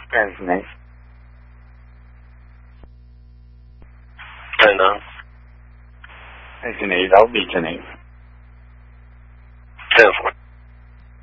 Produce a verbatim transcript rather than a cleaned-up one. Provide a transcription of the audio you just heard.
Transnet. Turn on. Agent eight, I'll be Agent eight.